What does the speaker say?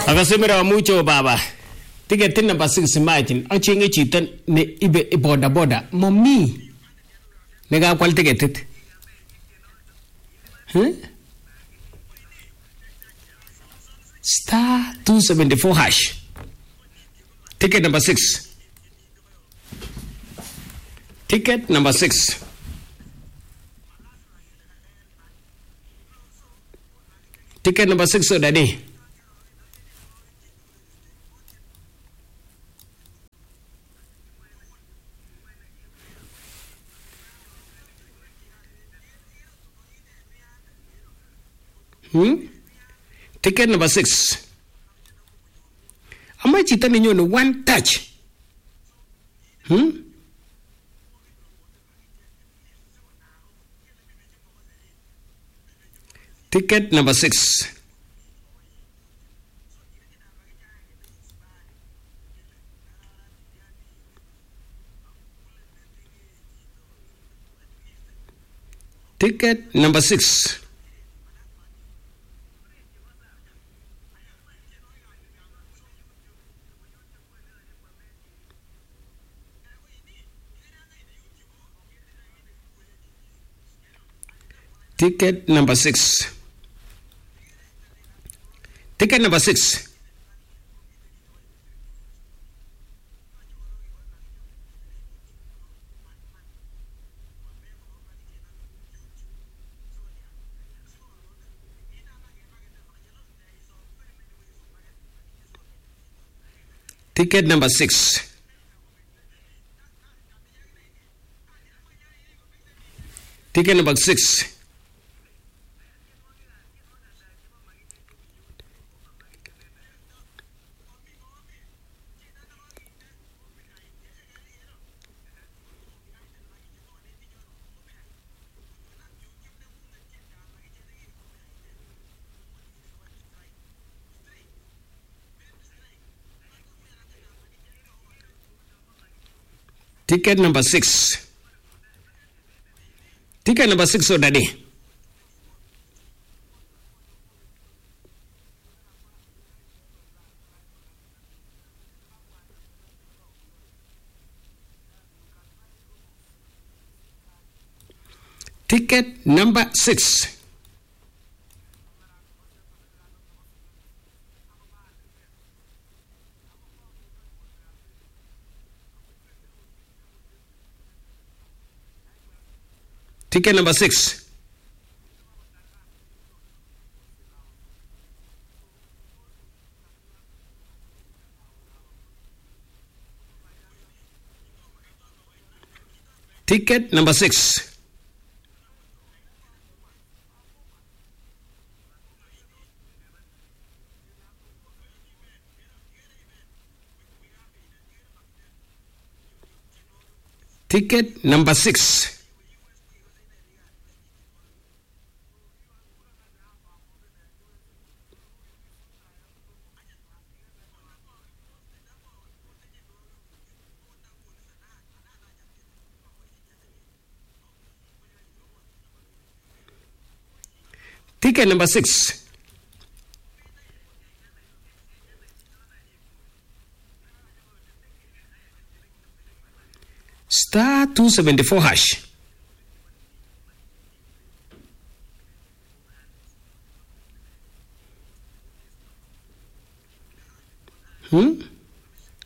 Akasemera mucho baba. Ticket number 6 imagine. Achinge chito ne ibe boda. Mommy. Nega kwal ticket. Huh? Star 274 hash. Ticket number 6. Ticket number 6. Ticket number 6 so daddy. Ticket number 6. Ama chita ninyo no one touch. Ticket number 6. Ticket number 6. Ticket number 6. Ticket number 6. Ticket number 6. Ticket number 6. Ticket number 6. Ticket number 6 so daddy. Ticket number 6. Ticket number 6. Ticket number 6. Ticket number 6. Ticket number 6. Star 274 hash.